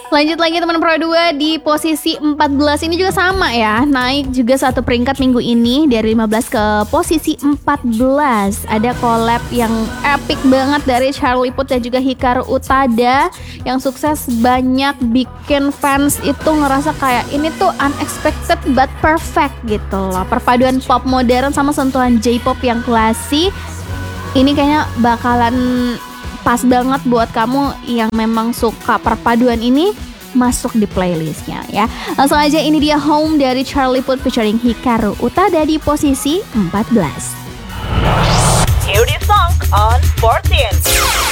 Lanjut lagi teman Pro 2 di posisi 14 ini juga sama ya. Naik juga satu peringkat minggu ini dari 15 ke posisi 14. Ada collab yang epic banget dari Charlie Puth dan juga Hikaru Utada yang sukses banyak bikin fans itu ngerasa kayak ini tuh unexpected but perfect gitu loh. Perpaduan pop modern sama sentuhan J-pop yang klasik. Ini kayaknya bakalan pas banget buat kamu yang memang suka perpaduan ini, masuk di playlistnya ya. Langsung aja, ini dia Home dari Charlie Puth featuring Hikaru Utada di posisi 14. Hear this song on 14.